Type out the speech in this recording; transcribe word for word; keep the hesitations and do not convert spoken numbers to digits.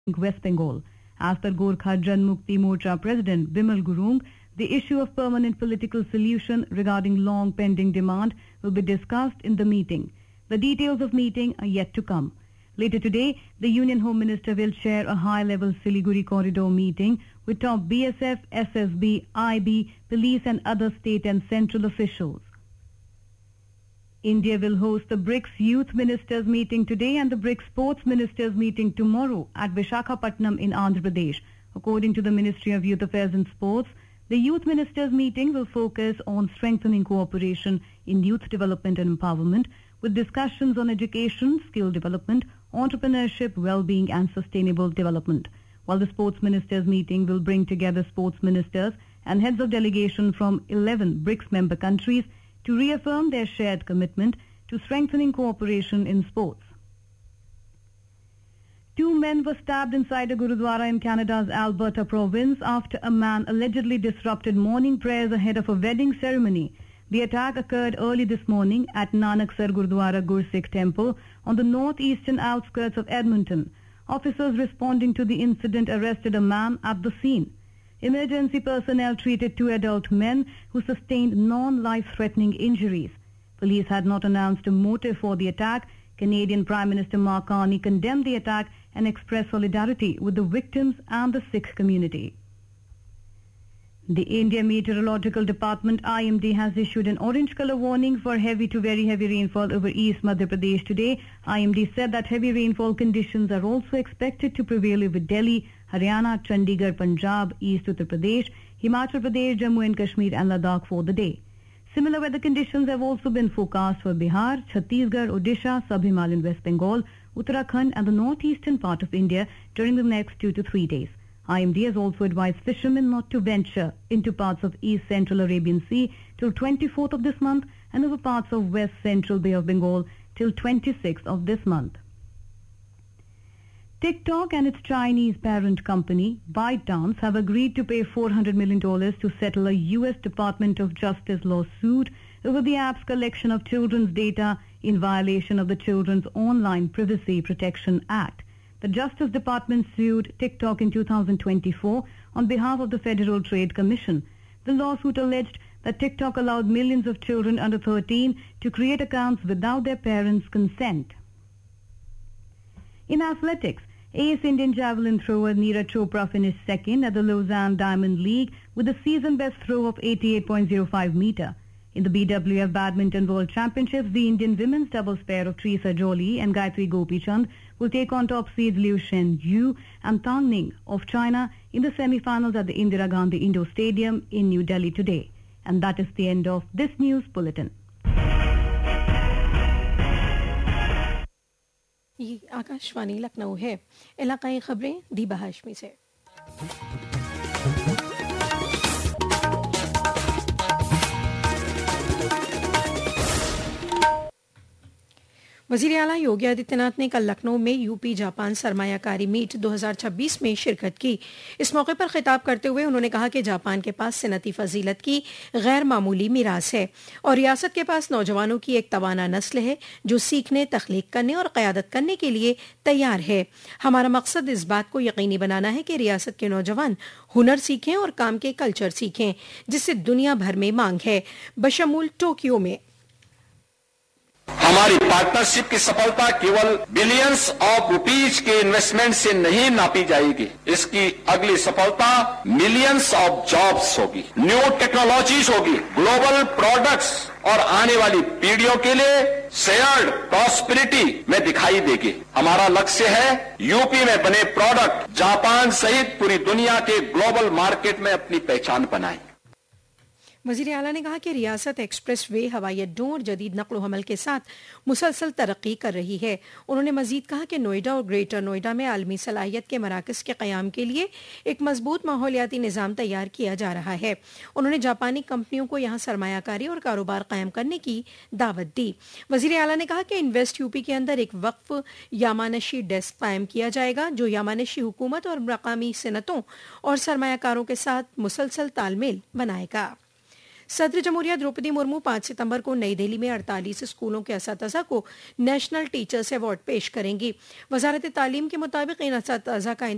West Bengal. As per Gorkha Janmukti Morcha President Bimal Gurung, the issue of permanent political solution regarding long pending demand will be discussed in the meeting. The details of meeting are yet to come. Later today, the Union Home Minister will chair a high-level Siliguri corridor meeting with top B S F, S S B, I B, police and other state and central officials. India will host the BRICS Youth Ministers meeting today and the BRICS Sports Ministers meeting tomorrow at Visakhapatnam in Andhra Pradesh. According to the Ministry of Youth Affairs and Sports, the Youth Ministers meeting will focus on strengthening cooperation in youth development and empowerment, with discussions on education, skill development, entrepreneurship, well-being and sustainable development. While the Sports Ministers meeting will bring together sports ministers and heads of delegation from eleven BRICS member countries to reaffirm their shared commitment to strengthening cooperation in sports. Two men were stabbed inside a Gurudwara in Canada's Alberta province after a man allegedly disrupted morning prayers ahead of a wedding ceremony. The attack occurred early this morning at Nanaksar Gurudwara Gursikh Temple on the northeastern outskirts of Edmonton. Officers responding to the incident arrested a man at the scene. Emergency personnel treated two adult men who sustained non-life-threatening injuries. Police had not announced a motive for the attack. Canadian Prime Minister Mark Carney condemned the attack and expressed solidarity with the victims and the Sikh community. The India Meteorological Department I M D has issued an orange color warning for heavy to very heavy rainfall over East Madhya Pradesh today. I M D said that heavy rainfall conditions are also expected to prevail over Delhi, Haryana, Chandigarh, Punjab, East Uttar Pradesh, Himachal Pradesh, Jammu and Kashmir and Ladakh for the day. Similar weather conditions have also been forecast for Bihar, Chhattisgarh, Odisha, Sub-Himalayan West Bengal, Uttarakhand and the northeastern part of India during the next two to three days. I M D has also advised fishermen not to venture into parts of East Central Arabian Sea till twenty-fourth of this month and over parts of West Central Bay of Bengal till twenty-sixth of this month. TikTok and its Chinese parent company, ByteDance, have agreed to pay four hundred million dollars to settle a U S Department of Justice lawsuit over the app's collection of children's data in violation of the Children's Online Privacy Protection Act. The Justice Department sued TikTok in two thousand twenty-four on behalf of the Federal Trade Commission. The lawsuit alleged that TikTok allowed millions of children under thirteen to create accounts without their parents' consent. In athletics, ace Indian javelin thrower Neeraj Chopra finished second at the Lausanne Diamond League with a season-best throw of eighty-eight point oh five meter. In the B W F Badminton World Championships, the Indian women's doubles pair of Teresa Jolie and Gayatri Gopichand will take on top seeds Liu Shen-yu and Tang Ning of China in the semi-finals at the Indira Gandhi Indoor Stadium in New Delhi today. And that is the end of this news bulletin. ये आकाशवाणी लखनऊ है। इलाकाई खबरें दीबा हाशमी से। वज़ीर आला योगी आदित्यनाथ ने कल लखनऊ में यूपी जापान सरमायाकारी मीट दो हज़ार छब्बीस में शिरकत की। इस मौके पर खिताब करते हुए उन्होंने कहा कि जापान के पास सनती फजीलत की गैर मामूली मीरास है और रियासत के पास नौजवानों की एक तवाना नस्ल है जो सीखने, तख्लीक करने और क़यादत करने के लिए तैयार है। हमारा मकसद इस बात को यकीनी बनाना है कि रियासत के नौजवान हुनर सीखें और काम के कल्चर सीखें, जिससे दुनिया भर में मांग है। बशमूल टोक्यो में हमारी पार्टनरशिप की सफलता केवल बिलियंस ऑफ रुपीज के इन्वेस्टमेंट से नहीं नापी जाएगी। इसकी अगली सफलता मिलियंस ऑफ जॉब्स होगी, न्यू टेक्नोलॉजीज होगी, ग्लोबल प्रोडक्ट्स और आने वाली पीढ़ियों के लिए शेयर्ड प्रॉस्पेरिटी में दिखाई देगी। हमारा लक्ष्य है यूपी में बने प्रोडक्ट जापान सहित पूरी दुनिया के ग्लोबल मार्केट में अपनी पहचान बनाएं। वज़ीर आला ने कहा कि रियासत एक्सप्रेस वे, हवाई अड्डों और जदीद नक्ल हमल के साथ मुसलसल तरक्की कर रही है। उन्होंने मजीद कहा कि नोएडा और ग्रेटर नोएडा में आलमी सलाहियत के मराकज़ के क़याम के लिए एक मजबूत माहौलियाती निज़ाम तैयार किया जा रहा है। उन्होंने जापानी कंपनियों को यहाँ सरमायाकारी और कारोबार कायम करने की दावत दी। वज़ीर आला ने कहा कि इन्वेस्ट यूपी के अंदर एक वक्फ यामानशी डेस्क कायम किया जाएगा जो यामानशी हुकूमत और मकामी सनतों और सरमायाकारों के साथ मुसलसल तालमेल बनाएगा। सदर जमहूरिया द्रौपदी मुर्मू पाँच सितंबर को नई दिल्ली में अड़तालीस स्कूलों के असातिज़ा को नेशनल टीचर्स अवार्ड पेश करेंगी। वजारत तालीम के मुताबिक इन असातिज़ा का